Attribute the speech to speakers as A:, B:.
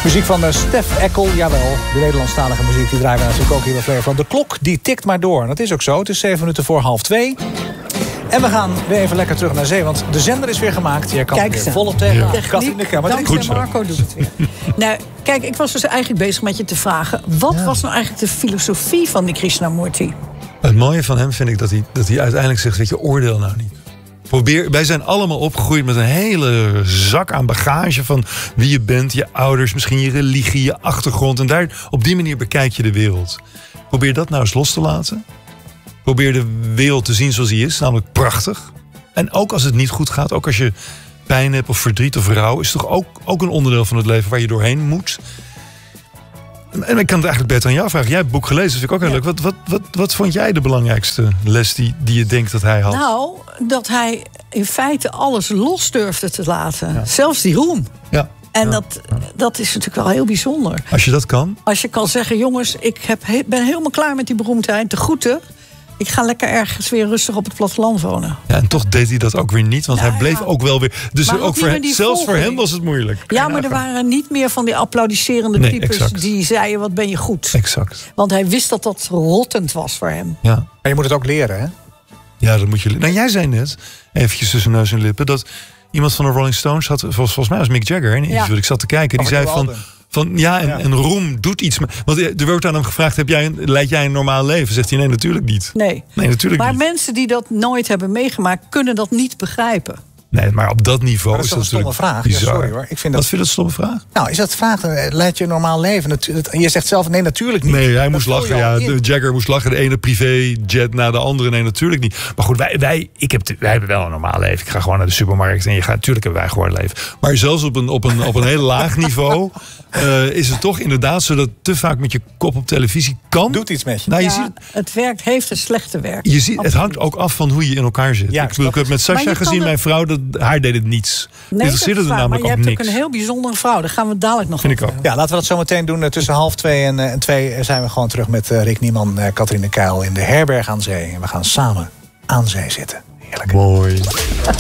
A: Muziek van Stef Eckel, jawel. De Nederlandstalige muziek, die draaien we natuurlijk ook hier bij Flair van. De klok, die tikt maar door. En dat is ook zo. Het is 7 minuten voor 1:30. En we gaan weer even lekker terug naar zee, want de zender is weer gemaakt. Jij kan weer volop tegen.
B: Dankzij Marco doet het weer. Nou, kijk, ik was dus eigenlijk bezig met je te vragen... wat was nou eigenlijk de filosofie van die Krishnamurti?
C: Het mooie van hem vind ik dat hij uiteindelijk zegt... weet je, oordeel nou niet. Wij zijn allemaal opgegroeid met een hele zak aan bagage... van wie je bent, je ouders, misschien je religie, je achtergrond. En daar, op die manier bekijk je de wereld. Probeer dat nou eens los te laten. Probeer de wereld te zien zoals die is, namelijk prachtig. En ook als het niet goed gaat, ook als je pijn hebt of verdriet of rouw... is toch ook een onderdeel van het leven waar je doorheen moet. En ik kan het eigenlijk beter aan jou vragen. Jij hebt het boek gelezen, dat vind ik ook heel leuk. Wat vond jij de belangrijkste les die je denkt dat hij had?
B: Nou, dat hij in feite alles los durfde te laten. Ja. Zelfs die roem.
C: Ja.
B: En dat is natuurlijk wel heel bijzonder.
C: Als je dat kan?
B: Als je kan zeggen, jongens, ik ben helemaal klaar met die beroemdheid. De groeten. Ik ga lekker ergens weer rustig op het platteland wonen.
C: Ja, en toch deed hij dat ook weer niet. Want hij bleef ook wel weer... Dus ook zelfs voor hem was het moeilijk.
B: Ja, maar er waren niet meer van die applaudisserende types... exact. Die zeiden, wat ben je goed.
C: Exact.
B: Want hij wist dat dat rottend was voor hem.
C: Ja.
A: Maar je moet het ook leren, hè?
C: Ja, dat moet je leren. Nou, jij zei net, eventjes tussen neus en lippen... dat iemand van de Rolling Stones had... volgens mij was Mick Jagger, in interview, ik zat te kijken... die zei en roem doet iets. Want er wordt aan hem gevraagd, leid jij een normaal leven? Zegt hij, nee, natuurlijk niet.
B: Nee natuurlijk niet. Maar mensen die dat nooit hebben meegemaakt... kunnen dat niet begrijpen.
C: Nee, maar op dat niveau
A: dat is een stomme vraag. Ja, sorry hoor. Wat
C: vind je dat een stomme vraag?
A: Nou, is dat de vraag, leid je een normaal leven? Je zegt zelf, nee, natuurlijk niet.
C: Nee, hij moest lachen. Ja, Jagger moest lachen. De ene privéjet na de andere. Nee, natuurlijk niet. Maar goed, wij hebben wel een normaal leven. Ik ga gewoon naar de supermarkt en natuurlijk hebben wij gewoon een leven. Maar zelfs op een heel laag niveau... is het toch inderdaad zo dat te vaak met je kop op televisie kan.
A: Doet iets met je.
C: Nou,
B: het werkt, heeft een slechte werk.
C: Het hangt ook af van hoe je in elkaar zit. Ja, ik heb met Sascha gezien, mijn vrouw, haar deed het niets.
B: Nee,
C: er namelijk
B: maar je hebt
C: niks.
B: ook een heel bijzondere vrouw. Daar gaan we dadelijk nog
C: over hebben.
A: Ja, laten we dat zo meteen doen. Tussen 1:30 en 2 zijn we gewoon terug met Rick Nieman, Catharine Keil in de herberg aan zee. En we gaan samen aan zee zitten. Heerlijk.
C: Mooi.